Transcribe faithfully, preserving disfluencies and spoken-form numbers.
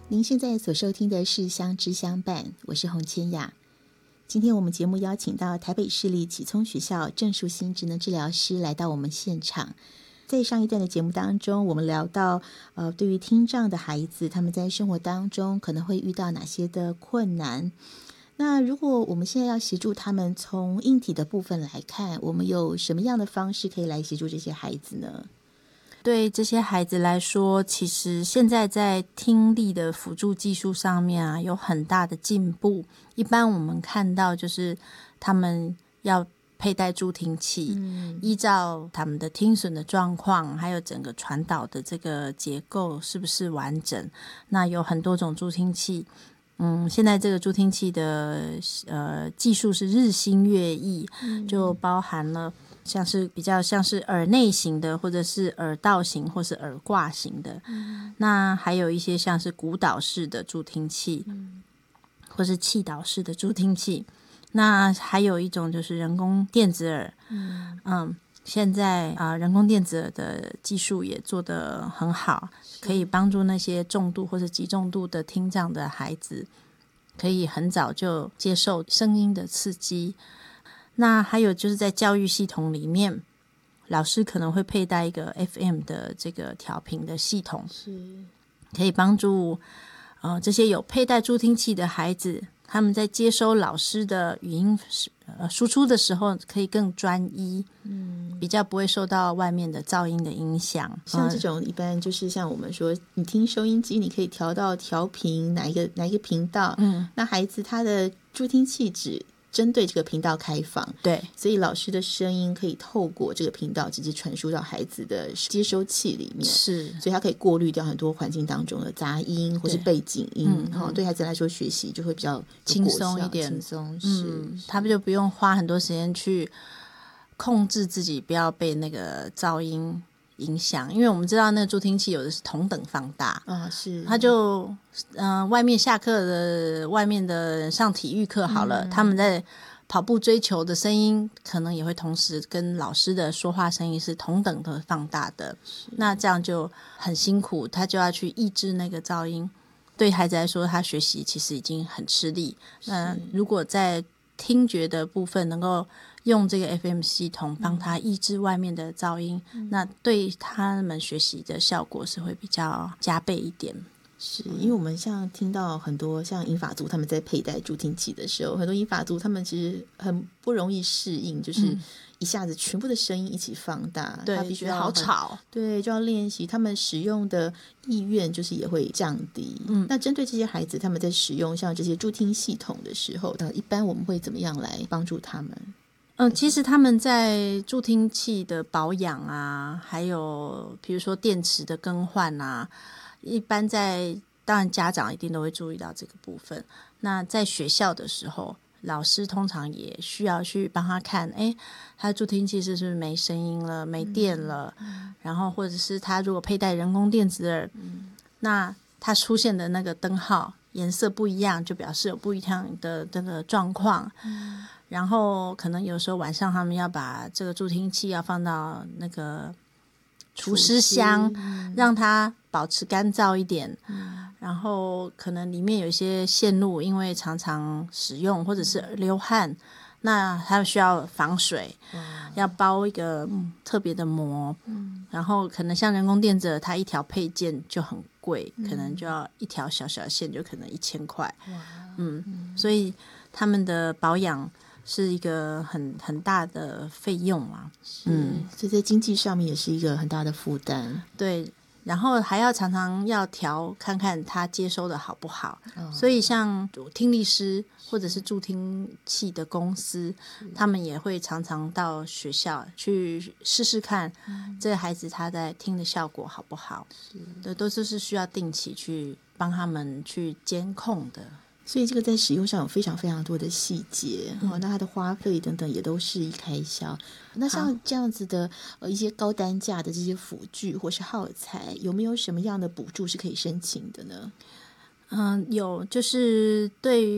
您现在所收听的是相知相伴，我是洪千雅。今天我们节目邀请到台北市立启聪学校郑树新职能治疗师来到我们现场。在上一段的节目当中，我们聊到呃，对于听障的孩子，他们在生活当中可能会遇到哪些的困难。那如果我们现在要协助他们从硬体的部分来看，我们有什么样的方式可以来协助这些孩子呢？ 对这些孩子来说，其实现在在听力的辅助技术上面啊，有很大的进步。一般我们看到就是他们要佩戴助听器、嗯、依照他们的听损的状况，还有整个传导的这个结构是不是完整，那有很多种助听器。嗯，现在这个助听器的呃技术是日新月异、嗯、就包含了像是比较像是耳内型的，或者是耳道型，或是耳挂型的、嗯、那还有一些像是鼓导式的助听器、嗯、或是气导式的助听器。那还有一种就是人工电子耳。 嗯, 嗯现在啊、呃，人工电子耳的技术也做得很好，可以帮助那些重度或者极重度的听障的孩子可以很早就接受声音的刺激。那还有就是在教育系统里面，老师可能会佩戴一个 F M 的这个调频的系统，是可以帮助呃这些有佩戴助听器的孩子，他们在接收老师的语音呃输出的时候可以更专一，嗯，比较不会受到外面的噪音的影响。 像这种一般就是像我们说，你听收音机，你可以调到调频哪一个哪一个频道，嗯，那孩子他的助听器只针对这个频道开放， 对， 所以老师的声音可以透过这个频道直接传输到孩子的接收器里面， 是， 所以他可以过滤掉很多环境当中的杂音或是背景音，对、嗯哦、对孩子来说学习就会比较轻松一点， 轻松，是、 嗯，他们就不用花很多时间去控制自己不要被那个噪音影响。因为我们知道那个助听器有的是同等放大啊、哦，是，他就嗯、呃，外面下课的外面的上体育课好了、嗯、他们在跑步追求的声音可能也会同时跟老师的说话声音是同等的放大的，那这样就很辛苦，他就要去抑制那个噪音，对孩子来说他学习其实已经很吃力。那如果在听觉的部分能够用这个 F M 系统帮他抑制外面的噪音、嗯、那对他们学习的效果是会比较加倍一点。 是因为我们像听到很多像银发族他们在佩戴助听器的时候，很多银发族他们其实很不容易适应，就是一下子全部的声音一起放大， 对、 嗯，他必须要好吵， 对，就要练习，他们使用的意愿就是也会降低。嗯，那针对这些孩子他们在使用像这些助听系统的时候，一般我们会怎么样来帮助他们？ 嗯，其实他们在助听器的保养啊，还有比如说电池的更换啊，一般在当然家长一定都会注意到这个部分。那在学校的时候，老师通常也需要去帮他看，诶，他的助听器是不是没声音了，没电了、嗯、然后或者是他如果佩戴人工电子耳、嗯、那他出现的那个灯号颜色不一样，就表示有不一样的这个状况、嗯、然后可能有时候晚上他们要把这个助听器要放到那个除湿箱、嗯、让它保持干燥一点、嗯、然后可能里面有一些线路因为常常使用或者是流汗、嗯、那它需要防水、嗯、要包一个、嗯、特别的膜、嗯、然后可能像人工电子耳它一条配件就很贵、嗯、可能就要一条小小线就可能一千块、嗯嗯、所以他们的保养是一个很很大的费用啊， 嗯，所以在经济上面也是一个很大的负担。 对，然后还要常常要调看看他接收的好不好、哦、所以像听力师或者是助听器的公司，他们也会常常到学校去试试看这个孩子他在听的效果好不好，对，都是需要定期去帮他们去监控的。 所以这个在使用上有非常非常多的细节、嗯哦、那它的花费等等也都是一开销。那像这样子的呃一些高单价的这些辅具或是耗材，有没有什么样的补助是可以申请的呢？ 嗯，有，就是对于